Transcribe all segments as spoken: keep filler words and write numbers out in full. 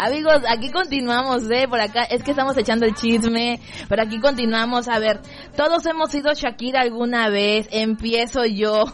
Amigos, aquí continuamos, ¿eh? Por acá, es que estamos echando el chisme, pero aquí continuamos. A ver, todos hemos sido Shakira alguna vez. Empiezo yo.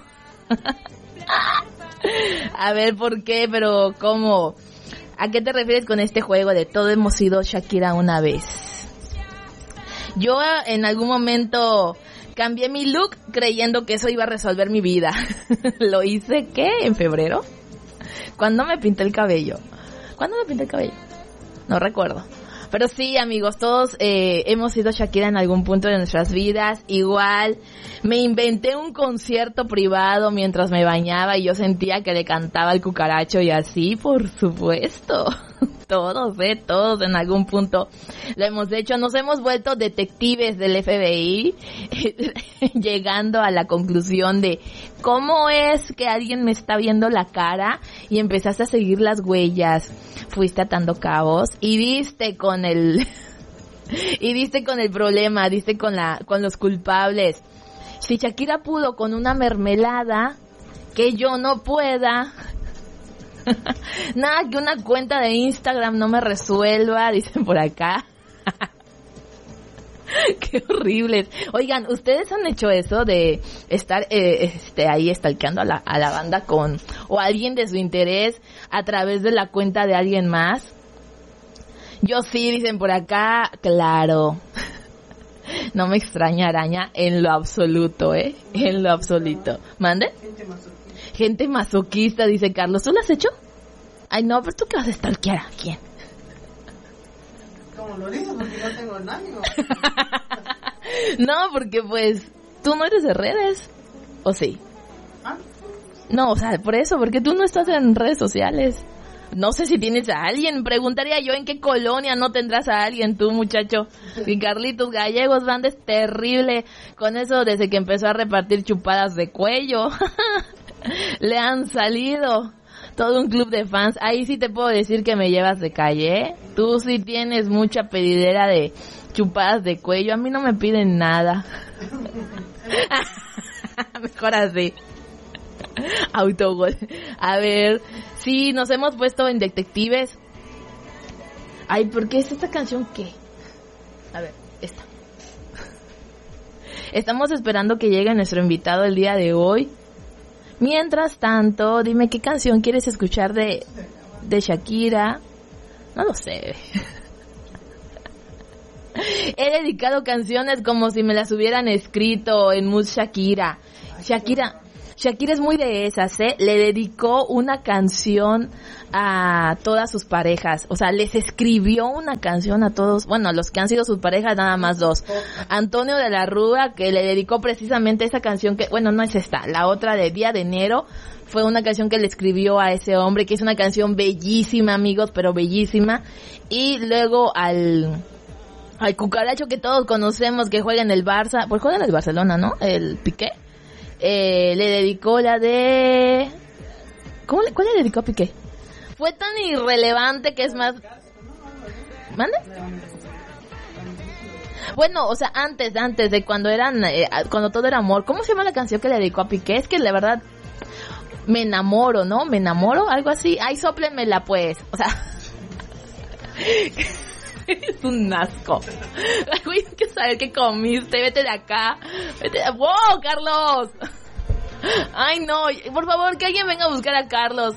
A ver, ¿por qué? Pero, ¿cómo? ¿A qué te refieres con este juego de todos hemos sido Shakira una vez? Yo en algún momento cambié mi look creyendo que eso iba a resolver mi vida. ¿Lo hice qué? ¿En febrero? ¿Cuándo me pinté el cabello? ¿Cuándo me pinté el cabello? No recuerdo. Pero sí, amigos, todos eh, hemos sido Shakira en algún punto de nuestras vidas. Igual, me inventé un concierto privado mientras me bañaba y yo sentía que le cantaba el cucaracho y así, por supuesto. Todos, eh, todos en algún punto lo hemos hecho. Nos hemos vuelto detectives del F B I, llegando a la conclusión de cómo es que alguien me está viendo la cara y empezaste a seguir las huellas. Fuiste atando cabos y diste con el y diste con el problema, diste con la con los culpables. Si Shakira pudo con una mermelada, que yo no pueda. Nada que una cuenta de Instagram no me resuelva, dicen por acá. Qué horribles. Oigan, ¿ustedes han hecho eso de estar eh, este ahí stalkeando a la, a la banda con o a alguien de su interés a través de la cuenta de alguien más? Yo sí, dicen por acá, claro. No me extraña, araña, en lo absoluto, ¿eh? En lo absoluto. ¿Mande? Gente masoquista. Gente masoquista, dice Carlos. ¿Tú lo has hecho? Ay, no, pero ¿tú qué vas a stalkear a quién? Como lo dices, porque no tengo nadie. No, porque pues, tú no eres de redes, ¿o sí? ¿Ah? No, o sea, por eso, porque tú no estás en redes sociales. No sé si tienes a alguien, preguntaría yo en qué colonia no tendrás a alguien tú, muchacho. Y Carlitos Gallegos Banda es terrible con eso desde que empezó a repartir chupadas de cuello. Le han salido todo un club de fans. Ahí sí te puedo decir que me llevas de calle, ¿eh? Tú sí tienes mucha pedidera de chupadas de cuello. A mí no me piden nada. Mejor así. Autogol. A ver, sí, nos hemos puesto en detectives. Ay, ¿por qué es esta canción qué? A ver, esta. Estamos esperando que llegue nuestro invitado el día de hoy. Mientras tanto, dime qué canción quieres escuchar de, de Shakira. No lo sé. He dedicado canciones como si me las hubieran escrito en Mood Shakira. Shakira, Shakira es muy de esas, ¿eh? Le dedicó una canción a todas sus parejas. O sea, les escribió una canción a todos. Bueno, los que han sido sus parejas, nada más dos. Antonio de la Rúa, que le dedicó precisamente esa canción que... Bueno, no es esta. La otra de Día de Enero fue una canción que le escribió a ese hombre, que es una canción bellísima, amigos, pero bellísima. Y luego al... al cucaracho que todos conocemos, que juega en el Barça. Pues juega en el Barcelona, ¿no? El Piqué. Eh, le dedicó la de... ¿Cómo le, ¿Cuál le dedicó a Piqué? Fue tan irrelevante que es más... ¿Mande? Bueno, o sea, antes, antes de cuando eran... Eh, cuando todo era amor. ¿Cómo se llama la canción que le dedicó a Piqué? Es que la verdad... Me enamoro, ¿no? Me enamoro, algo así. Ay, sóplenmela pues. O sea... Es un asco. Güey, hay que saber qué comiste. Vete de acá. Vete de... ¡Wow, Carlos! Ay, no. Por favor, que alguien venga a buscar a Carlos.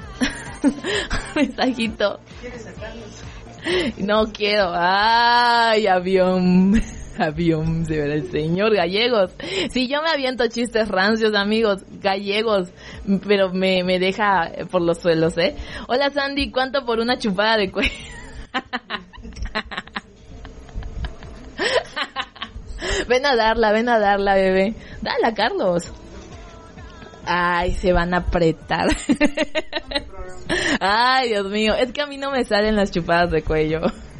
Mensajito. ¿Quieres a Carlos? No quiero. Ay, avión. Avión, de verdad, el señor Gallegos. Si yo me aviento chistes rancios, amigos, Gallegos, pero me, me deja por los suelos, ¿eh? Hola, Sandy, ¿cuánto por una chupada de cuello? Ven a darla, ven a darla, bebé. Dala, Carlos. Ay, se van a apretar. Ay, Dios mío, es que a mí no me salen las chupadas de cuello.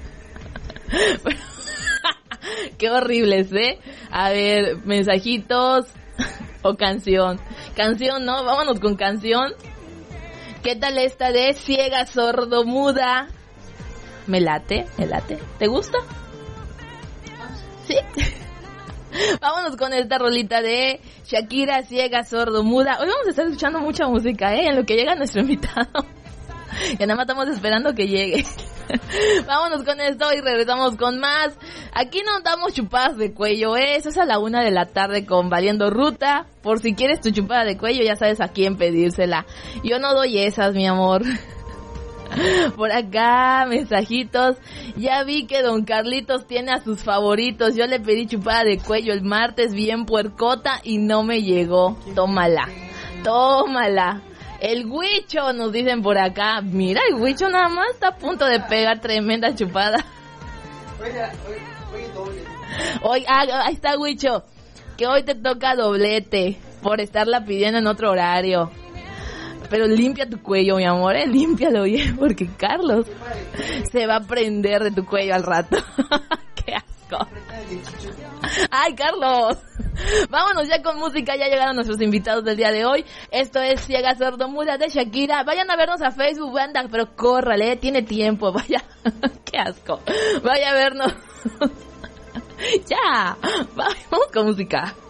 Qué horribles, ¿eh? A ver, mensajitos o canción. Canción, ¿no? Vámonos con canción. ¿Qué tal esta de Ciega, Sordo, Muda? Me late, me late. ¿Te gusta? ¿Sí? Vámonos con esta rolita de Shakira, Ciega, Sordo, Muda. Hoy vamos a estar escuchando mucha música, ¿eh? En lo que llega nuestro invitado. Ya nada más estamos esperando que llegue. Vámonos con esto y regresamos con más. Aquí no damos chupadas de cuello, ¿eh? Eso es a la una de la tarde con Valiendo Ruta. Por si quieres tu chupada de cuello, ya sabes a quién pedírsela. Yo no doy esas, mi amor. Por acá, mensajitos. Ya vi que don Carlitos tiene a sus favoritos. Yo le pedí chupada de cuello el martes bien puercota y no me llegó. Tómala, tómala. El Huicho, nos dicen por acá. Mira, el Huicho nada más está a punto de pegar tremenda chupada. Hoy, ah, ahí está Huicho. Que hoy te toca doblete por estarla pidiendo en otro horario. Pero limpia tu cuello, mi amor, eh, límpialo bien, porque Carlos se va a prender de tu cuello al rato. ¡Qué asco! ¡Ay, Carlos! Vámonos ya con música, ya llegaron nuestros invitados del día de hoy. Esto es Ciega Sordomuda de Shakira. Vayan a vernos a Facebook, banda, pero córrale, tiene tiempo, vaya. ¡Qué asco! Vaya a vernos. Ya, vamos con música.